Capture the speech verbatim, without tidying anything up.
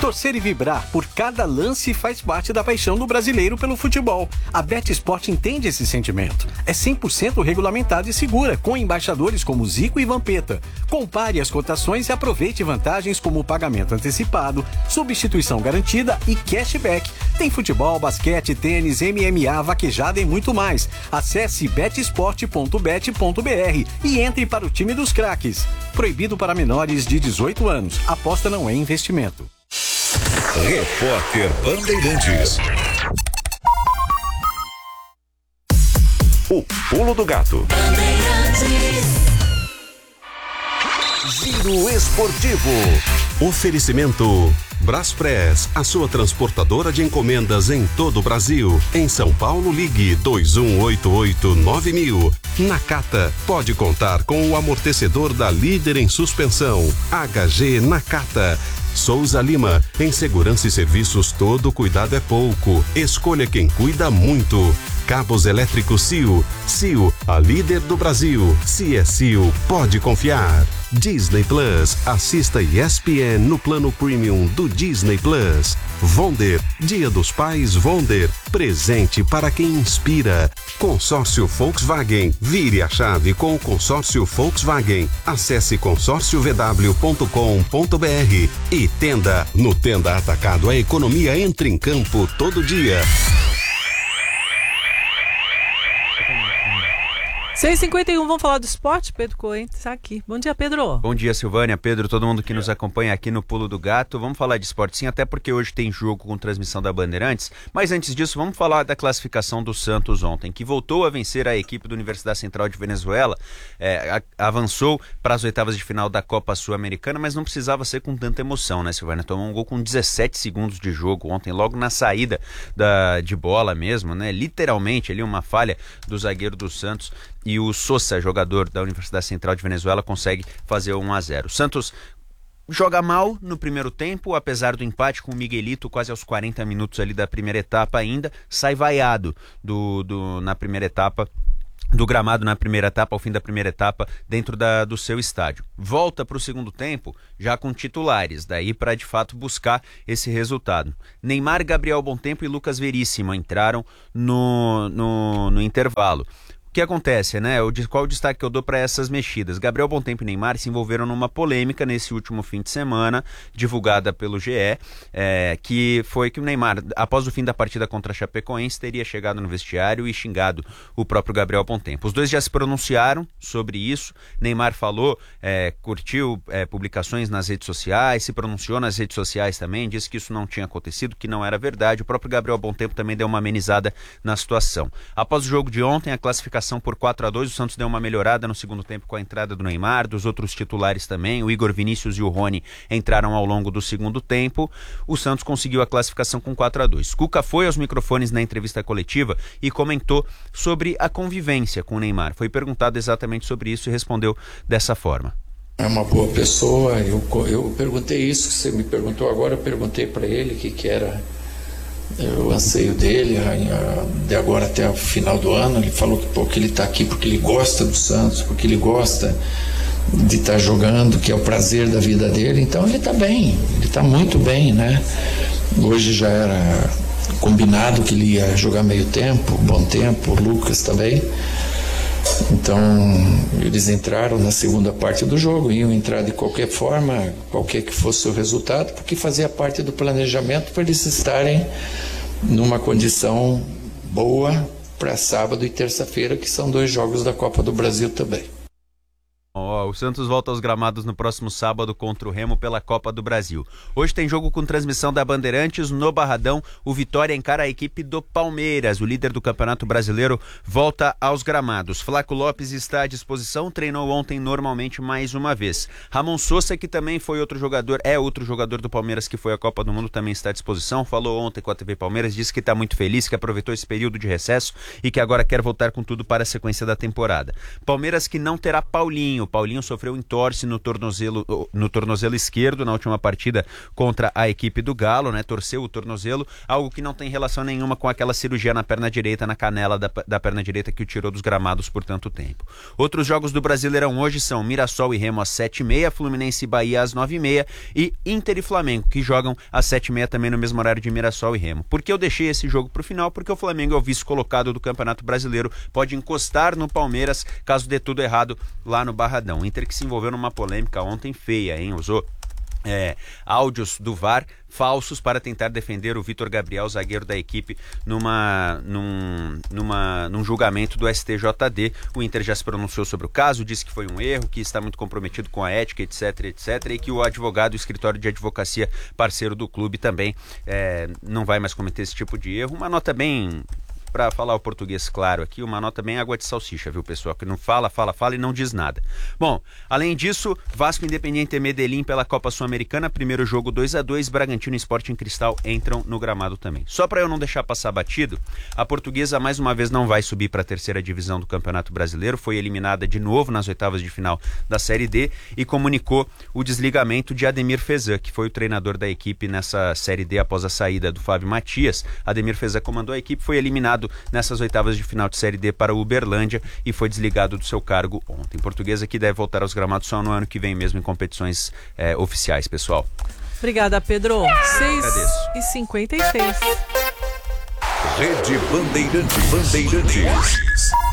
Torcer e vibrar por cada lance faz parte da paixão do brasileiro pelo futebol. A BetSport entende esse sentimento. É cem por cento regulamentada e segura, com embaixadores como Zico e Vampeta. Compare as cotações e aproveite vantagens como pagamento antecipado, substituição garantida e cashback. Tem futebol, basquete, tênis, M M A, vaquejada e muito mais. Acesse betsport ponto bet ponto br e entre para o time dos craques. Proibido para menores de dezoito anos. Aposta não é investimento. Repórter Bandeirantes. O Pulo do Gato. Giro Esportivo. Oferecimento Braspress, a sua transportadora de encomendas em todo o Brasil. Em São Paulo, ligue dois um oito oito nove mil. Nakata, pode contar com o amortecedor da líder em suspensão. H G Nakata. Souza Lima, em segurança e serviços todo cuidado é pouco. Escolha quem cuida muito. Cabos elétricos C I O. C I O, a líder do Brasil. Se é C I O, pode confiar. Disney Plus, assista E S P N no plano premium do Disney Plus. Vonder, Dia dos Pais Vonder, presente para quem inspira. Consórcio Volkswagen, vire a chave com o consórcio Volkswagen. Acesse consórcio v w ponto com ponto b r. E Tenda, no Tenda Atacado a economia entra em campo todo dia. seis e cinquenta e um, vamos falar do esporte? Pedro Cohen está aqui. Bom dia, Pedro. Bom dia, Silvânia, Pedro, todo mundo que nos acompanha aqui no Pulo do Gato. Vamos falar de esporte sim, até porque hoje tem jogo com transmissão da Bandeirantes. Mas antes disso, vamos falar da classificação do Santos ontem, que voltou a vencer a equipe da Universidade Central de Venezuela. É, a, avançou para as oitavas de final da Copa Sul-Americana, mas não precisava ser com tanta emoção, né, Silvânia? Tomou um gol com dezessete segundos de jogo ontem, logo na saída da, de bola mesmo, né? Literalmente ali uma falha do zagueiro do Santos. E o Sosa, jogador da Universidade Central de Venezuela, consegue fazer um a zero. O Santos joga mal no primeiro tempo, apesar do empate com o Miguelito quase aos quarenta minutos ali da primeira etapa ainda, sai vaiado do, do, na primeira etapa, do gramado na primeira etapa, ao fim da primeira etapa, dentro da, do seu estádio. Volta para o segundo tempo, já com titulares, daí para de fato buscar esse resultado. Neymar, Gabriel Bontempo e Lucas Veríssimo entraram no, no, no intervalo. O que acontece, né? Qual o destaque que eu dou para essas mexidas? Gabriel Bontempo e Neymar se envolveram numa polêmica nesse último fim de semana, divulgada pelo G E, é, que foi que o Neymar, após o fim da partida contra a Chapecoense, teria chegado no vestiário e xingado o próprio Gabriel Bontempo. Os dois já se pronunciaram sobre isso. Neymar falou, é, curtiu é, publicações nas redes sociais, se pronunciou nas redes sociais também, disse que isso não tinha acontecido, que não era verdade. O próprio Gabriel Bontempo também deu uma amenizada na situação. Após o jogo de ontem, a classificação por quatro a dois, o Santos deu uma melhorada no segundo tempo com a entrada do Neymar, dos outros titulares também, o Igor Vinícius e o Rony entraram ao longo do segundo tempo. O Santos conseguiu a classificação com quatro a dois. Cuca foi aos microfones na entrevista coletiva e comentou sobre a convivência com o Neymar. Foi perguntado exatamente sobre isso e respondeu dessa forma. É uma boa pessoa, eu, eu perguntei isso que você me perguntou agora, eu perguntei para ele o que, que era o anseio dele de agora até o final do ano. Ele falou que, pô, que ele está aqui porque ele gosta do Santos, porque ele gosta de estar tá jogando, que é o prazer da vida dele. Então ele está bem, ele está muito bem, né? Hoje já era combinado que ele ia jogar meio tempo, bom tempo, o Lucas também. Então eles entraram na segunda parte do jogo, iam entrar de qualquer forma, qualquer que fosse o resultado, porque fazia parte do planejamento para eles estarem numa condição boa para sábado e terça-feira, que são dois jogos da Copa do Brasil também. Oh, o Santos volta aos gramados no próximo sábado contra o Remo pela Copa do Brasil. Hoje tem jogo com transmissão da Bandeirantes no Barradão. O Vitória encara a equipe do Palmeiras. O líder do Campeonato Brasileiro volta aos gramados. Flaco Lopes está à disposição, treinou ontem normalmente mais uma vez. Ramon Sosa, que também foi outro jogador, é outro jogador do Palmeiras que foi à Copa do Mundo, também está à disposição. Falou ontem com a T V Palmeiras, disse que está muito feliz, que aproveitou esse período de recesso e que agora quer voltar com tudo para a sequência da temporada. Palmeiras que não terá Paulinho. Paulinho Paulinho sofreu entorse no tornozelo, no tornozelo esquerdo na última partida contra a equipe do Galo, né? Torceu o tornozelo, algo que não tem relação nenhuma com aquela cirurgia na perna direita, na canela da, da perna direita que o tirou dos gramados por tanto tempo. Outros jogos do Brasileirão hoje são Mirassol e Remo às sete e meia, Fluminense e Bahia às nove e meia e Inter e Flamengo, que jogam às sete e meia também no mesmo horário de Mirassol e Remo. Por que eu deixei esse jogo pro final? Porque o Flamengo é o vice-colocado do Campeonato Brasileiro, pode encostar no Palmeiras caso dê tudo errado lá no Barradão. O Inter que se envolveu numa polêmica ontem feia, hein? Usou É, áudios do V A R falsos para tentar defender o Vitor Gabriel, zagueiro da equipe, numa, num, numa, num julgamento do S T J D. O Inter já se pronunciou sobre o caso, disse que foi um erro, que está muito comprometido com a ética, etc, etc, e que o advogado, o escritório de advocacia parceiro do clube também é, não vai mais cometer esse tipo de erro. Uma nota bem... para falar o português claro aqui, uma nota bem água de salsicha, viu, pessoal? Que não fala, fala, fala e não diz nada. Bom, além disso, Vasco Independiente Medellín pela Copa Sul-Americana, primeiro jogo dois a dois, Bragantino e Sporting Cristal entram no gramado também. Só para eu não deixar passar batido, a Portuguesa mais uma vez não vai subir para a terceira divisão do Campeonato Brasileiro, foi eliminada de novo nas oitavas de final da Série D e comunicou o desligamento de Ademir Fezan, que foi o treinador da equipe nessa Série D após a saída do Fábio Matias. Ademir Fezan comandou a equipe, foi eliminado nessas oitavas de final de Série D para o Uberlândia e foi desligado do seu cargo ontem. Portuguesa que deve voltar aos gramados só no ano que vem mesmo em competições é, oficiais, pessoal. Obrigada, Pedro. seis e cinquenta e seis. Rede Bandeirantes. Bandeirantes.